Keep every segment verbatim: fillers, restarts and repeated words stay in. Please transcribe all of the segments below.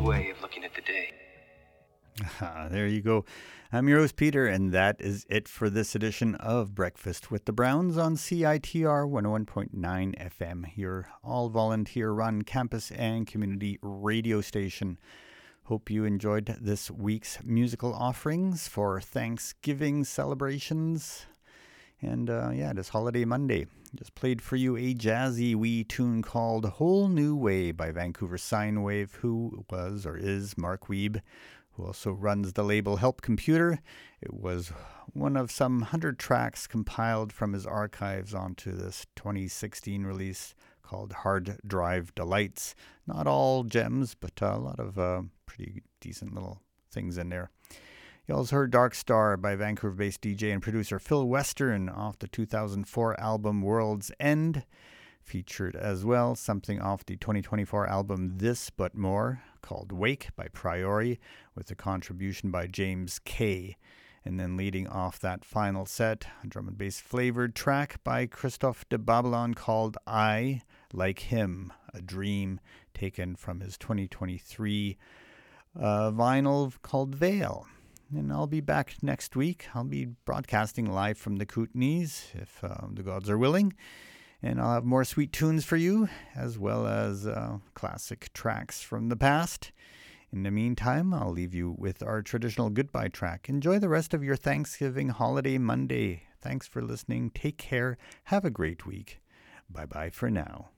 way of looking at the day. Ah, there you go. I'm your host, Peter, and that is it for this edition of Breakfast with the Browns on C I T R one oh one point nine F M, your all-volunteer-run campus and community radio station. Hope you enjoyed this week's musical offerings for Thanksgiving celebrations. And uh, yeah, this holiday Monday, just played for you a jazzy wee tune called Whole New Way by Vancouver Sine Wave, who was or is Mark Wiebe, who also runs the label Help Computer. It was one of some hundred tracks compiled from his archives onto this twenty sixteen release called Hard Drive Delights. Not all gems, but uh, a lot of uh, pretty decent little things in there. You also heard Dark Star by Vancouver-based D J and producer Phil Western off the two thousand four album World's End. Featured as well something off the twenty twenty-four album This But More called Wake by Priori with a contribution by James Kay. And then leading off that final set, a drum and bass flavored track by Christophe de Babylon called I Like Him, a Dream, taken from his twenty twenty-three uh, vinyl called Veil. And I'll be back next week. I'll be broadcasting live from the Kootenays, if uh, the gods are willing. And I'll have more sweet tunes for you, as well as uh, classic tracks from the past. In the meantime, I'll leave you with our traditional goodbye track. Enjoy the rest of your Thanksgiving holiday Monday. Thanks for listening. Take care. Have a great week. Bye-bye for now.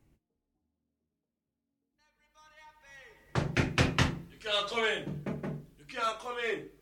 You can't come in. You can't come in.